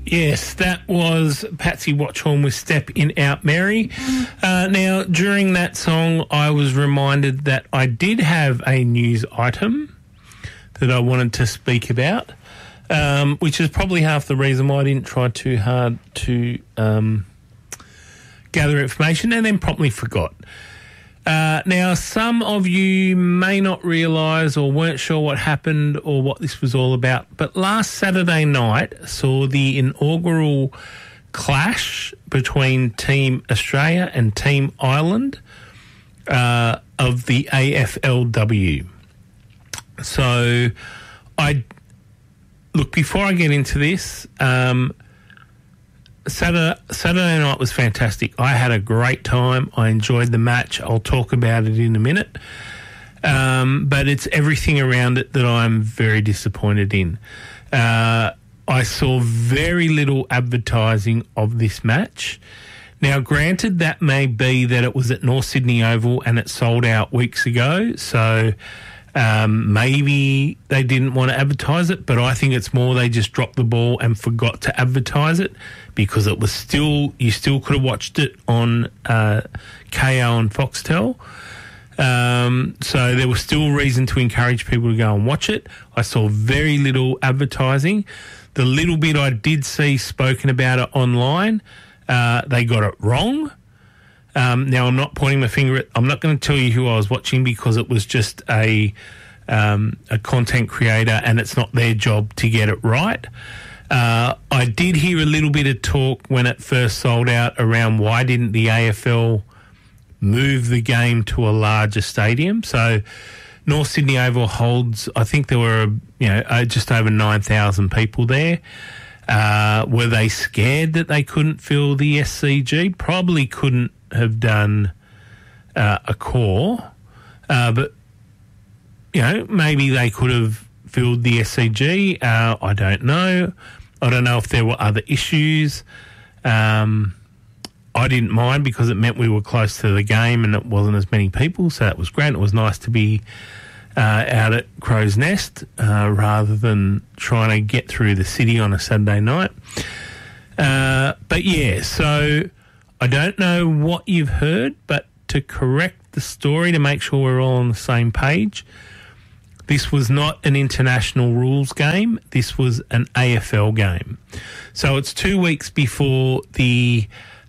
Yes, that was Patsy Watchhorn with Step In Out Mary. Now, during that song, I was reminded that I did have a news item that I wanted to speak about, which is probably half the reason why I didn't try too hard to gather information and then promptly forgot. Now, some of you may not realise or weren't sure what happened or what this was all about, but last Saturday night saw the inaugural clash between Team Australia and Team Ireland of the AFLW. So, before I get into this, Saturday night was fantastic. I had a great time. I enjoyed the match. I'll talk about it in a minute. But it's everything around it that I'm very disappointed in. I saw very little advertising of this match. Now, granted, that may be that it was at North Sydney Oval and it sold out weeks ago, so maybe they didn't want to advertise it, but I think it's more they just dropped the ball and forgot to advertise it, because it was you still could have watched it on KO and Foxtel. So there was still reason to encourage people to go and watch it. I saw very little advertising. The little bit I did see spoken about it online, they got it wrong. Now, I'm not pointing my finger at... I'm not going to tell you who I was watching, because it was just a content creator and it's not their job to get it right. I did hear a little bit of talk when it first sold out around why didn't the AFL move the game to a larger stadium. So North Sydney Oval holds... I think there were just over 9,000 people there. Were they scared that they couldn't fill the SCG? Probably couldn't have done a core, but maybe they could have filled the SCG. I don't know. I don't know if there were other issues. I didn't mind because it meant we were close to the game and it wasn't as many people, so that was great. It was nice to be out at Crow's Nest rather than trying to get through the city on a Saturday night. But yeah, so I don't know what you've heard, but to correct the story, to make sure we're all on the same page, this was not an international rules game. This was an AFL game. So it's 2 weeks before the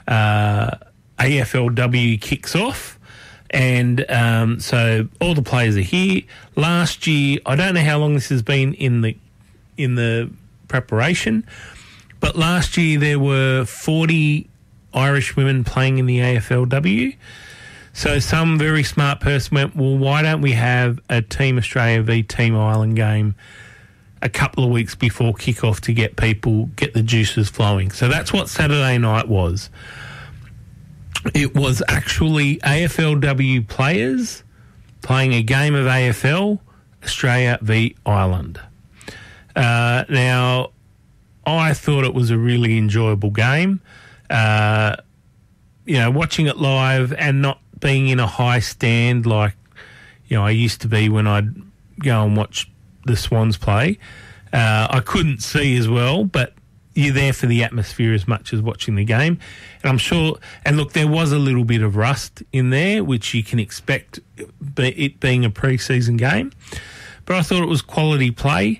AFLW kicks off. And so all the players are here. Last year, I don't know how long this has been in the preparation, but last year there were 40 Irish women playing in the AFLW. So some very smart person went, well, why don't we have a Team Australia v Team Ireland game a couple of weeks before kickoff to get the juices flowing. So that's what Saturday night was. It was actually AFLW players playing a game of AFL, Australia v Ireland. Now, I thought it was a really enjoyable game. Watching it live and not being in a high stand like, I used to be when I'd go and watch the Swans play. I couldn't see as well, but you're there for the atmosphere as much as watching the game. And I'm sure, and look, there was a little bit of rust in there, which you can expect it being a pre-season game. But I thought it was quality play.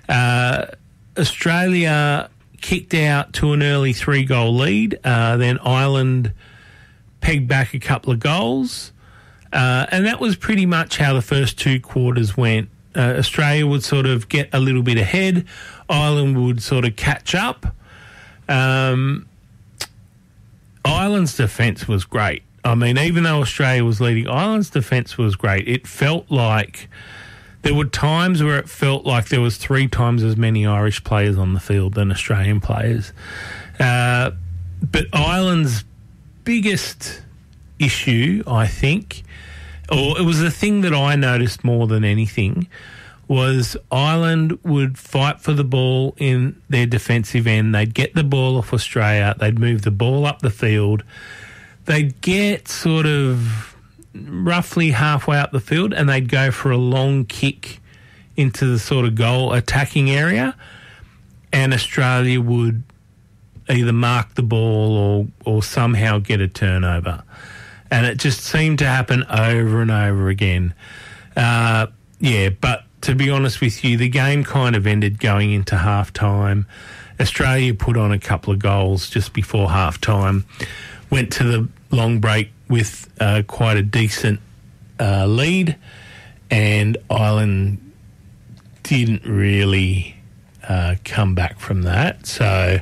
Australia kicked out to an early 3-goal lead. Then Ireland pegged back a couple of goals. And that was pretty much how the first two quarters went. Australia would sort of get a little bit ahead. Ireland would sort of catch up. Ireland's defence was great. I mean, even though Australia was leading, Ireland's defence was great. It felt like there were times where it felt like there was 3 times as many Irish players on the field than Australian players. But Ireland's biggest issue, I think, or it was the thing that I noticed more than anything, was Ireland would fight for the ball in their defensive end. They'd get the ball off Australia. They'd move the ball up the field. They'd get sort of roughly halfway up the field and they'd go for a long kick into the sort of goal attacking area, and Australia would either mark the ball or somehow get a turnover. And it just seemed to happen over and over again. But to be honest with you, the game kind of ended going into half-time. Australia put on a couple of goals just before half-time, went to the long break with quite a decent lead, and Ireland didn't really come back from that. So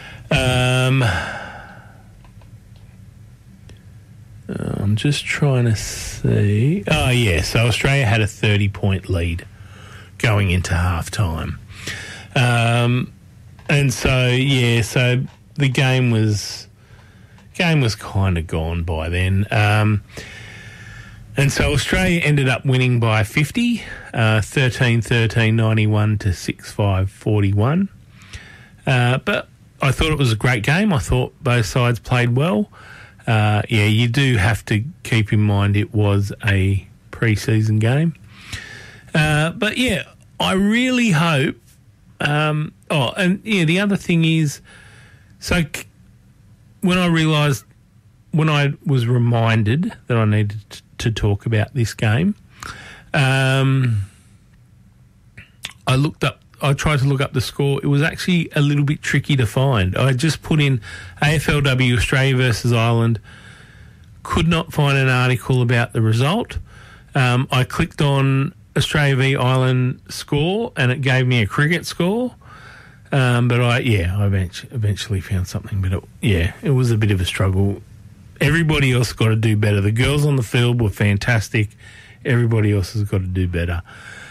I'm just trying to see. Oh, yeah, so Australia had a 30-point lead going into half-time. And so the game was kind of gone by then. And so Australia ended up winning by 50, 13-13, 91 to 6-5, 41. But I thought it was a great game. I thought both sides played well. You do have to keep in mind it was a pre-season game. But yeah, I really hope. The other thing is, so when I was reminded that I needed to talk about this game, I tried to look up the score. It was actually a little bit tricky to find. I just put in AFLW Australia versus Ireland, could not find an article about the result. I clicked on Australia v Ireland score and it gave me a cricket score. But I eventually found something. But it was a bit of a struggle. Everybody else got to do better. The girls on the field were fantastic. Everybody else has got to do better.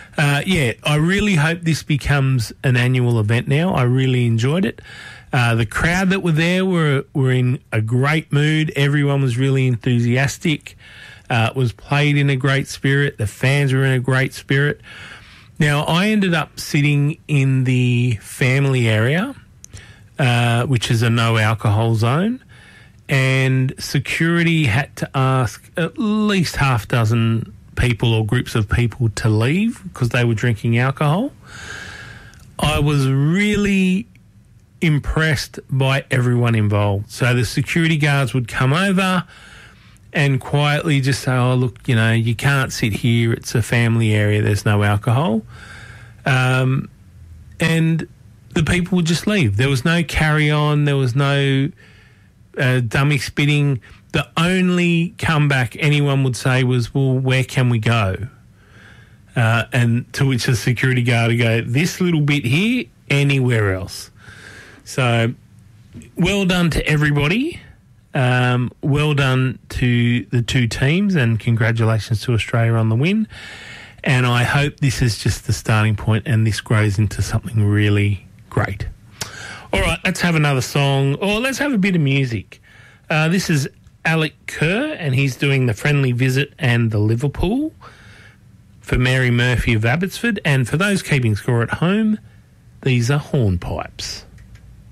I really hope this becomes an annual event now. I really enjoyed it. The crowd that were there were in a great mood. Everyone was really enthusiastic. It was played in a great spirit. The fans were in a great spirit. Now, I ended up sitting in the family area, which is a no alcohol zone, and security had to ask at least half dozen people or groups of people to leave because they were drinking alcohol. I was really impressed by everyone involved. So the security guards would come over and quietly just say, oh, look, you can't sit here. It's a family area. There's no alcohol. And the people would just leave. There was no carry on. There was no dummy spitting. The only comeback anyone would say was, well, where can we go? And to which the security guard would go, this little bit here, anywhere else. So well done to everybody. Well done to the two teams, and congratulations to Australia on the win. And I hope this is just the starting point and this grows into something really great. All right, let's have another song, or let's have a bit of music. This is Alec Kerr, and he's doing The Friendly Visit and The Liverpool for Mary Murphy of Abbotsford. And for those keeping score at home, these are Hornpipes.